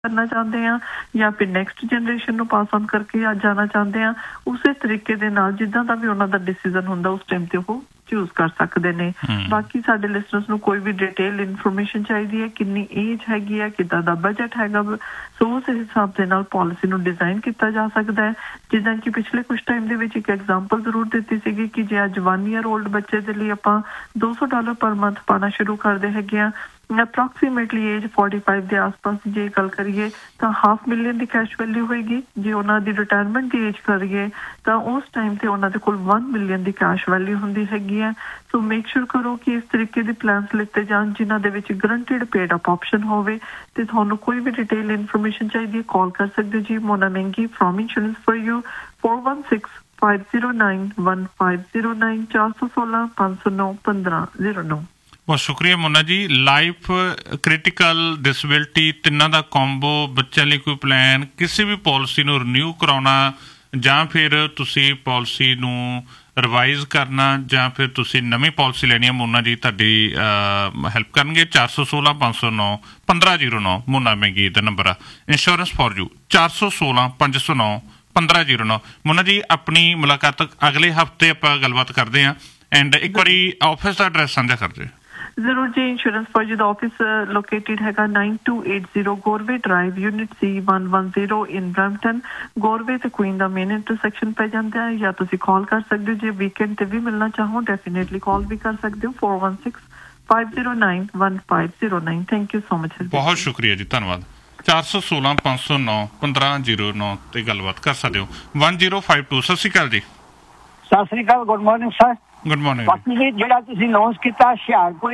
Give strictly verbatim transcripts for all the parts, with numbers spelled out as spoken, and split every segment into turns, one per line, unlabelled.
करना चाहते हैं या फिर नैक्सट जनरेशन ਨੂੰ ਪਾਸ ਆਨ ਕਰਕੇ ਅੱਜ ਜਾਣਾ ਚਾਹੁੰਦੇ ਆ ਉਸੇ ਤਰੀਕੇ ਦੇ ਨਾਲ ਜਿੱਦਾਂ ਦਾ ਵੀ ਉਹਨਾਂ ਦਾ ਡਿਸੀਜਨ ਹੁੰਦਾ ਉਸ ਟਾਈਮ ਤੇ ਉਹ ਚੂਜ਼ ਕਰ ਸਕਦੇ ਨੇ। ਬਾਕੀ ਸਾਡੇ ਲਿਸਨਰਸ ਨੂੰ ਕੋਈ ਵੀ ਡਿਟੇਲ ਇਨਫੋਰਮੇਸ਼ਨ ਚਾਹੀਦੀ ਹੈ, ਕਿੰਨੀ ਏਜ ਹੈਗੀ ਹੈ, ਕਿੱਦਾਂ ਦਾ ਬਜਟ ਹੈਗਾ, ਸੋ ਉਸ ਹਿਸਾਬ ਦੇ ਨਾਲ ਪਾਲਿਸੀ ਨੂੰ ਡਿਜ਼ਾਈਨ ਕੀਤਾ ਜਾ ਸਕਦਾ ਹੈ। ਜਿੱਦਾਂ ਕਿ ਪਿਛਲੇ ਕੁਝ ਟਾਈਮ ਦੇ ਵਿੱਚ ਇੱਕ ਐਗਜ਼ਾਮਪਲ ਜ਼ਰੂਰ ਦਿੱਤੀ ਸੀਗੀ ਕਿ ਜੇ ਅੱਜ ਵਨ ਈਅਰ ਓਲਡ ਬੱਚੇ ਦੇ ਲਈ ਆਪਾਂ ਦੋ ਸੌ ਡਾਲਰ ਪਰ ਮੰਥ ਪਾਣਾ ਸ਼ੁਰੂ ਕਰਦੇ ਹੈਗੇ ਆ, ਅਪਰੋਕਸੀਮੇਟਲੀ ਏਜ फोर्टी फाइव ਦੇ ਆਸ-ਪਾਸ ਜੇ ਗੱਲ ਕਰੀਏ ਤਾਂ ਹਾਫ ਮਿਲੀਅਨ ਦੀ ਕੈਸ਼ ਵੈਲਿਊ ਹੋਏਗੀ। ਜੇ ਉਹਨਾਂ ਦੀ ਰਿਟਾਇਰਮੈਂਟ ਦੀ ਏਜ ਕਰੀਏ ਤਾਂ ਉਸ ਟਾਈਮ ਤੇ ਉਹਨਾਂ ਦੇ ਕੋਲ वन ਮਿਲੀਅਨ ਦੀ ਕੈਸ਼ ਵੈਲਿਊ ਹੁੰਦੀ ਹੈਗੀ ਹੈ। ਸੋ ਮੇਕ ਸ਼ੋਰ ਕਰੋ ਕਿ ਇਸ ਤਰੀਕੇ ਦੇ ਪਲਾਨਸ ਲਿੱਤੇ ਜਾਣ ਜਿਨ੍ਹਾਂ ਦੇ ਵਿੱਚ ਗਰੰਟਿਡ ਪੇਡ ਅਪ ਆਪਸ਼ਨ ਹੋਵੇ। ਤੇ ਤੁਹਾਨੂੰ ਕੋਈ ਵੀ ਡਿਟੇਲ ਇਨਫੋਰਮੇਸ਼ਨ ਚਾਹੀਦੀ ਹੈ ਕਾਲ ਕਰ ਸਕਦੇ ਹੋ ਜੀ। ਮੋਨਾ ਮਹਿੰਗੀ from insurance for you four one six five zero nine one five zero nine चार सौ सोलह पाँच सौ नौ पंद्रह जीरो नौ।
ਬਹੁਤ ਸ਼ੁਕਰੀਆ ਮੋਨਾ ਜੀ। ਲਾਈਫ ਕ੍ਰਿਟੀਕਲ ਡਿਸੇਬਿਲਟੀ ਤਿੰਨਾਂ ਦਾ ਕੰਬੋ ਬੱਚਿਆਂ ਲਈ ਕੋਈ ਪਲਾਨ ਕਿਸੇ ਵੀ ਪਾਲਿਸੀ ਨੂੰ ਰੀਨਿਊ ਕਰਾਉਣਾ ਜਾਂ ਫਿਰ ਤੁਸੀਂ ਪਾਲਿਸੀ ਨੂੰ ਰਿਵਾਈਜ਼ ਕਰਨਾ ਜਾਂ ਫਿਰ ਤੁਸੀਂ ਨਵੀਂ ਪਾਲਿਸੀ ਲੈਣੀ ਹੈ, ਮੋਨਾ ਜੀ ਤੁਹਾਡੀ ਹੈਲਪ ਕਰਨਗੇ। ਚਾਰ ਸੌ ਸੋਲਾਂ ਪੰਜ ਸੌ ਨੌ ਪੰਦਰਾਂ ਜੀਰੋ ਨੌ ਮੋਨਾ ਮਹਿੰਗੀ ਦਾ ਨੰਬਰ ਆ। ਇੰਸ਼ੋਰੈਂਸ ਫॉर यू ਚਾਰ ਸੌ ਸੋਲਾਂ ਪੰਜ ਸੌ ਨੌ ਪੰਦਰਾਂ ਜੀਰੋ ਨੌ। ਮੋਨਾ ਜੀ ਆਪਣੀ ਮੁਲਾਕਾਤ ਅਗਲੇ ਹਫ਼ਤੇ ਆਪਾਂ ਗੱਲਬਾਤ ਕਰਦੇ ਹਾਂ ਐਂਡ ਇੱਕ ਵਾਰੀ ਆਫਿਸ ਦਾ ਐਡਰੈਸ ਸਾਂਝਾ ਕਰ ਦਿਓ।
ਜ਼ਰੂਰ ਜੀ। Insurance for you the office located ਹੈਗਾ nine to eight zero ਗੋਰਵੇ drive unit C one one zero in Brampton. ਗੋਰਵੇ ਤੇ ਕੁਈਨ ਦਾ ਮੇਨ ਇੰਟਰਸੈਕਸ਼ਨ ਪੈ ਜਾਂਦਾ ਹੈ। ਜਾਂ ਤੁਸੀਂ ਕਾਲ ਕਰ ਸਕਦੇ ਹੋ, ਜੇ ਵੀਕਐਂਡ ਤੇ ਵੀ ਮਿਲਣਾ ਚਾਹੋ ਡੈਫੀਨੇਟਲੀ ਕਾਲ ਵੀ ਕਰ ਸਕਦੇ ਹੋ four one six five zero nine one five zero nine. Thank you so much.
ਬਹੁਤ ਸ਼ੁਕਰੀਆ ਜੀ, ਧੰਨਵਾਦ। ਚਾਰ ਸੌ ਸੋਲਾਂ ਪੰਜ ਸੌ ਨੌ ਪੰਦਰਾਂ ਜੀਰੋ ਨੌ ਤੇ ਗੱਲਬਾਤ ਕਰ ਸਕਦੇ ਹੋ। One zero five to. ਸਤਿ ਸ਼੍ਰੀ ਅਕਾਲ ਜੀ।
ਸਤਿ ਸ਼੍ਰੀ ਅਕਾਲ। Good morning sir.
Good morning.
ਬਾਕੀ ਜੀ ਜਿਹੜਾ ਤੁਸੀਂ ਅਨਾਉਂਸ ਕੀਤਾ ਹੁਸ਼ਿਆਰਪੁਰੀ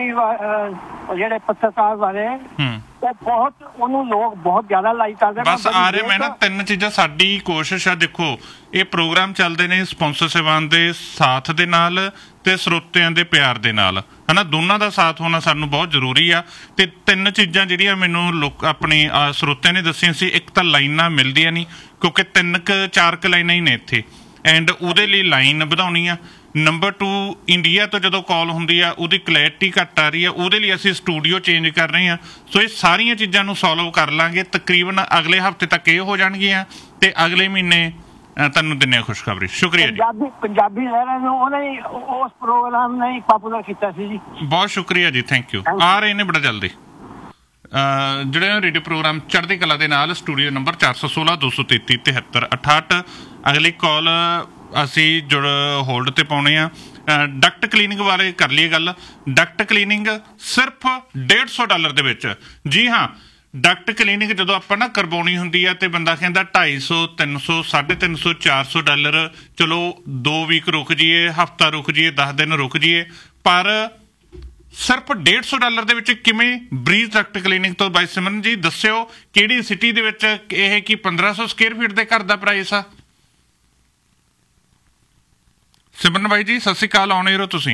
ਜਿਹੜੇ ਪੱਤਰਕਾਰ ਬਾਰੇ ਤੇ ਬਹੁਤ ਉਹਨੂੰ ਲੋਕ ਬਹੁਤ ਜ਼ਿਆਦਾ ਲਾਈਕ ਕਰਦੇ।
ਬਸ ਆ ਰਹੇ ਮੈਂ ਨਾ ਤਿੰਨ ਚੀਜ਼ਾਂ ਸਾਡੀ ਕੋਸ਼ਿਸ਼ ਆ। ਦੇਖੋ ਇਹ ਪ੍ਰੋਗਰਾਮ ਚੱਲਦੇ ਨੇ ਸਪਾਂਸਰ ਸੇਵਾਵਾਂ ਦੇ ਸਾਥ ਦੇ ਨਾਲ ਤੇ ਸਰੋਤਿਆਂ ਦੇ ਪਿਆਰ ਦੇ ਨਾਲ, ਹਨਾ, ਦੋਨਾਂ ਦਾ ਸਾਥ ਹੋਣਾ ਸਾਨੂੰ ਬਹੁਤ ਜ਼ਰੂਰੀ ਆ। ਤੇ ਤਿੰਨ ਚੀਜ਼ਾਂ ਜਿਹੜੀਆਂ ਮੈਨੂੰ ਲੋਕ ਆਪਣੇ ਸਰੋਤਿਆਂ ਨੇ ਦੱਸੀਆਂ ਸੀ, ਇੱਕ ਤਾਂ ਲਾਈਨਾਂ ਮਿਲਦੀਆਂ ਨਹੀਂ ਕਿਉਂਕਿ ਤਿੰਨ ਕੁ ਚਾਰ ਕੁ ਲਾਈਨਾਂ ਹੀ ਨੇ ਇੱਥੇ ਐਂਡ ਉਹਦੇ ਲਈ ਲਾਈਨ ਵਧਾਉਣੀ ਆ। ਨੰਬਰ ਟੂ ਇੰਡੀਆ ਤੋਂ ਜਦੋਂ ਕਾਲ ਹੁੰਦੀ ਆ ਉਹਦੀ ਕਲੈਰਿਟੀ ਘੱਟ ਆ ਰਹੀ ਆ, ਉਹਦੇ ਲਈ ਅਸੀਂ ਸਟੂਡੀਓ ਚੇਂਜ ਕਰ ਰਹੇ ਹਾਂ। ਸੋ ਇਹ ਸਾਰੀਆਂ ਚੀਜ਼ਾਂ ਨੂੰ ਸੋਲਵ ਕਰ ਲਾਂਗੇ ਤਕਰੀਬਨ ਅਗਲੇ ਹਫ਼ਤੇ ਤੱਕ ਇਹ ਹੋ ਜਾਣਗੀਆਂ ਤੇ ਅਗਲੇ ਮਹੀਨੇ ਤੁਹਾਨੂੰ ਦਿੰਦੇ ਹਾਂ ਖੁਸ਼ਖਬਰੀ। ਸ਼ੁਕਰੀਆ ਜੀ।
ਪੰਜਾਬੀ ਲਹਿਰਾਂ ਨੂੰ ਉਹਨੇ ਉਸ ਪ੍ਰੋਗਰਾਮ ਨੇ ਪਾਪੂਲਰ ਕੀਤਾ ਸੀ ਜੀ। ਬਹੁਤ
ਸ਼ੁਕਰੀਆ ਜੀ, ਥੈਂਕ ਯੂ। ਆ ਰਹੇ ਨੇ ਬੜਾ ਜਲਦੀ ਜਿਹੜੇ ਰੇਡੀਓ ਪ੍ਰੋਗਰਾਮ ਚੜ੍ਹਦੀ ਕਲਾ ਦੇ ਨਾਲ। ਸਟੂਡੀਓ ਨੰਬਰ ਚਾਰ ਸੌ ਸੋਲਾਂ ਦੋ ਸੌ ਤੇਤੀ ਤਿਹੱਤਰ ਅਠਾਹਠ। ਅਗਲੀ ਕਾਲ ਅਸੀਂ ਜੁੜ ਹੋਲਡ ਤੇ ਪਾਉਣੇ ਆ। ਡਕਟ ਕਲੀਨਿੰਗ ਬਾਰੇ ਕਰ ਲਈਏ ਗੱਲ। ਡਕਟ ਕਲੀਨਿੰਗ ਸਿਰਫ ਡੇਢ ਸੌ ਡਾਲਰ ਦੇ ਵਿੱਚ। ਜੀ ਹਾਂ, ਡਕਟ ਕਲੀਨਿੰਗ ਜਦੋਂ ਆਪਾਂ ਨਾ ਕਰਵਾਉਣੀ ਹੁੰਦੀ ਆ ਤੇ ਬੰਦਾ ਕਹਿੰਦਾ ਢਾਈ ਸੌ ਤਿੰਨ ਸੌ ਸਾਢੇ ਤਿੰਨ ਸੌ ਚਾਰ ਸੌ ਡਾਲਰ, ਚਲੋ ਦੋ ਵੀਕ ਰੁਕ ਜਾਈਏ, ਹਫ਼ਤਾ ਰੁਕ ਜਾਈਏ, ਦਸ ਦਿਨ ਰੁਕ ਜਾਈਏ, ਪਰ ਸਿਰਫ ਡੇਢ ਸੌ ਡਾਲਰ ਦੇ ਵਿੱਚ ਕਿਵੇਂ? ਬਰੀਜ਼ ਡਕਟ ਕਲੀਨਿੰਗ ਤੋਂ ਬਾਈ ਸਿਮਰਨ ਜੀ ਦੱਸਿਓ ਕਿਹੜੀ ਸਿਟੀ ਦੇ ਵਿੱਚ ਇਹ ਕੀ ਪੰਦਰਾਂ ਸੌ ਸਕੁਅਰ ਫੀਟ ਦੇ ਘਰ ਦਾ ਪ੍ਰਾਈਸ ਆ? ਸਿਮਰਨ ਬਾਈ ਜੀ ਸਤਿ ਸ਼੍ਰੀ ਅਕਾਲ, ਆਉਣੇ ਰਹੋ ਤੁਸੀਂ।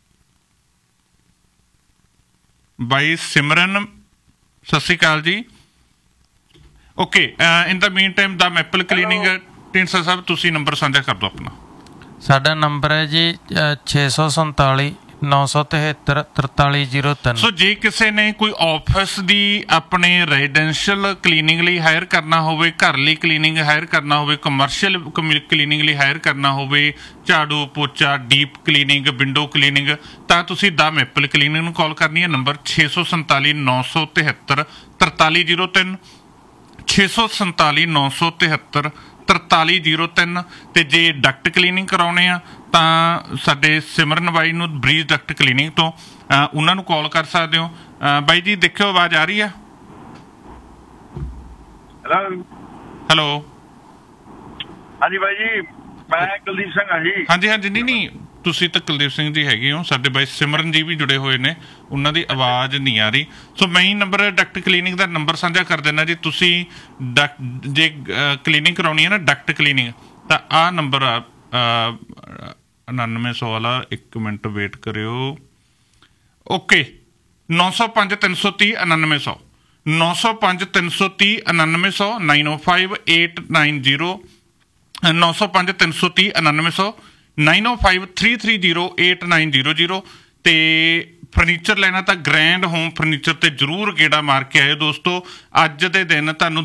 ਬਾਈ ਸਿਮਰਨ ਸਤਿ ਸ਼੍ਰੀ ਅਕਾਲ ਜੀ। ਓਕੇ, ਇਨ ਦਾ ਮੀਨ ਟਾਈਮ ਦਾ ਮੈਪਲ ਕਲੀਨਿੰਗ ਢੀਂਡਸਾ ਸਾਹਿਬ ਤੁਸੀਂ ਨੰਬਰ ਸਾਂਝਾ ਕਰ ਦਿਓ ਆਪਣਾ।
ਸਾਡਾ ਨੰਬਰ ਹੈ ਜੀ ਛੇ ਸੌ ਸੰਤਾਲੀ ਨੌ ਸੌ ਤਿਹੱਤਰ ਤਰਤਾਲੀ ਜੀਰੋ ਤਿੰਨ।
ਸੋ ਜੇ ਕਿਸੇ ਨੇ ਕੋਈ ਆਫਿਸ ਦੀ ਆਪਣੇ ਰੈਜ਼ੀਡੈਂਸ਼ੀਅਲ ਕਲੀਨਿੰਗ ਲਈ ਹਾਇਰ ਕਰਨਾ ਹੋਵੇ, ਘਰ ਲਈ ਕਲੀਨਿੰਗ ਹਾਇਰ ਕਰਨਾ ਹੋਵੇ, ਕਮਰਸ਼ੀਅਲ ਕਲੀਨਿੰਗ ਲਈ ਹਾਇਰ ਕਰਨਾ ਹੋਵੇ, ਝਾੜੂ ਪੋਚਾ, ਡੀਪ ਕਲੀਨਿੰਗ, ਵਿੰਡੋ ਕਲੀਨਿੰਗ, ਤਾਂ ਤੁਸੀਂ ਦਾ ਮੈਪਲ ਕਲੀਨਿੰਗ ਨੂੰ ਕਾਲ ਕਰਨੀ ਹੈ। ਨੰਬਰ ਛੇ ਸੌ ਸੰਤਾਲੀ ਨੌ ਸੌ ਤਿਹੱਤਰ ਤਰਤਾਲੀ ਜੀਰੋ ਤਿੰਨ ਛੇ ਸੌ ਸੰਤਾਲੀ ਨੌ ਸੌ ਤਿਹੱਤਰ ਤਰਤਾਲੀ ਜੀਰੋ ਤਿੰਨ। ਤੇ ਜੇ ਡਕਟ ਕਲੀਨਿੰਗ ਕਰਾਉਣੇ ਆ ਤਾਂ ਸਾਡੇ ਸਿਮਰਨ ਬਾਈ ਨੂੰ ਬਰੀਜ਼ ਡਕਟ ਕਲੀਨਿੰਗ ਤੋਂ ਉਹਨਾਂ ਨੂੰ ਕਾਲ ਕਰ ਸਕਦੇ ਹੋ। ਬਾਈ ਜੀ ਦੇਖਿਓ ਆਵਾਜ਼ ਆ ਰਹੀ ਆ? ਹੈਲੋ।
ਹਾਂਜੀ ਬਾਈ ਜੀ, ਮੈਂ ਕੁਲਦੀਪ ਸਿੰਘ ਹਾਂ ਜੀ।
ਹਾਂਜੀ ਹਾਂਜੀ, ਨਹੀਂ ਨਹੀਂ ਤੁਸੀਂ ਤਾਂ ਕੁਲਦੀਪ ਸਿੰਘ ਜੀ ਹੈਗੇ ਹੋ। ਸਾਡੇ ਬਾਈ ਸਿਮਰਨ ਜੀ ਵੀ ਜੁੜੇ ਹੋਏ ਨੇ, ਉਹਨਾਂ ਦੀ ਆਵਾਜ਼ ਨਹੀਂ ਆ ਰਹੀ। ਸੋ ਮੈਂ ਹੀ ਨੰਬਰ ਡਕਟ ਕਲੀਨਿੰਗ ਦਾ ਨੰਬਰ ਸਾਂਝਾ ਕਰ ਦਿੰਦਾ ਜੀ। ਤੁਸੀਂ ਡਕ ਜੇ ਕਲੀਨਿੰਗ ਕਰਾਉਣੀ ਹੈ ਨਾ ਡਕਟ ਕਲੀਨਿੰਗ, ਤਾਂ ਆਹ ਨੰਬਰ ਆ ਉਣਾਨਵੇਂ ਸੌ ਵਾਲਾ। ਇੱਕ ਮਿੰਟ ਵੇਟ ਕਰਿਓ। ਓਕੇ, ਨੌ ਸੌ ਪੰਜ ਤਿੰਨ ਸੌ ਤੀਹ ਉਣਾਨਵੇਂ ਸੌ ਨੌ ਸੌ ਪੰਜ ਤਿੰਨ ਸੌ ਤੀਹ ਉਣਾਨਵੇਂ ਸੌ ਨਾਈਨ ਓ ਫਾਈਵ ਏਟ ਨਾਈਨ ਜ਼ੀਰੋ ਨੌ ਸੌ ਪੰਜ ਤਿੰਨ ਸੌ ਤੀਹ ਉਣਾਨਵੇਂ ਸੌ ਨਾਈਨ ਓ five three three zero eight nine zero zero. ਤੇ ਫਰਨੀਚਰ ਲੈਣਾ ਤਾਂ ਗ੍ਰੈਂਡ ਹੋਮ ਫਰਨੀਚਰ ਤੇ ਜ਼ਰੂਰ ਗੇੜਾ ਮਾਰ ਕੇ ਆਇਓ ਦੋਸਤੋ। ਅੱਜ ਦੇ ਦਿਨ ਤੁਹਾਨੂੰ